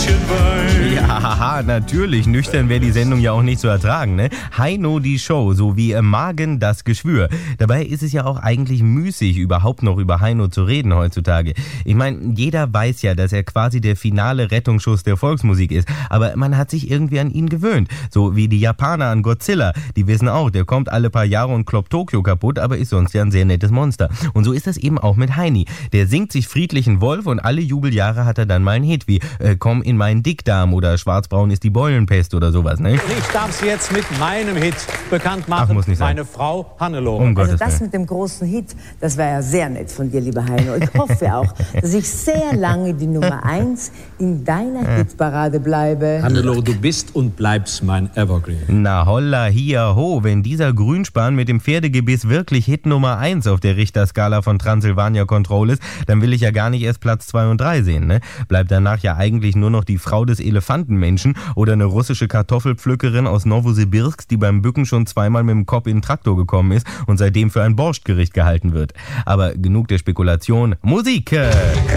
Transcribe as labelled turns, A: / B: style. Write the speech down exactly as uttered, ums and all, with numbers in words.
A: Fläschchen Wein.
B: Ja, haha, natürlich. Nüchtern wäre die Sendung ja auch nicht zu ertragen, ne? Heino die Show, so wie im Magen das Geschwür. Dabei ist es ja auch eigentlich müßig, überhaupt noch über Heino zu reden heutzutage. Ich meine, jeder weiß ja, dass er quasi der finale Rettungsschuss der Volksmusik ist. Aber man hat sich irgendwie an ihn gewöhnt. So wie die Japaner an Godzilla. Die wissen auch, der kommt alle paar Jahre und kloppt Tokio kaputt, aber ist sonst ja ein sehr nettes Monster. Und so ist das eben auch mit Heini. Der singt sich friedlich einen Wolf und alle Jubeljahre hat er dann mal einen Hit wie äh, Komm in meinen Dickdarm oder Schwarzbraun ist die Beulenpest oder sowas, ne?
C: Ich darf Sie jetzt mit meinem Hit bekannt machen.
B: Ach, muss nicht sein.
C: Meine Frau Hannelore.
B: Um
D: Also
B: Gottes
D: das
B: Willen.
D: mit dem großen Hit, das war ja sehr nett von dir, lieber Heino. Ich hoffe auch, dass ich sehr lange die Nummer eins in deiner Hitparade bleibe.
C: Hannelore, du bist und bleibst mein Evergreen.
B: Na holla hier ho, wenn dieser Grünspan mit dem Pferdegebiss wirklich Hit Nummer eins auf der Richterskala von Transylvania Control ist, dann will ich ja gar nicht erst Platz zwei und drei sehen, ne? Bleibt danach ja eigentlich nur noch die Frau des Elefantenmenschen oder eine russische Kartoffelpflückerin aus Novosibirsk, die beim Bücken schon zweimal mit dem Kopf in den Traktor gekommen ist und seitdem für ein Borschtgericht gehalten wird. Aber genug der Spekulation. Musik!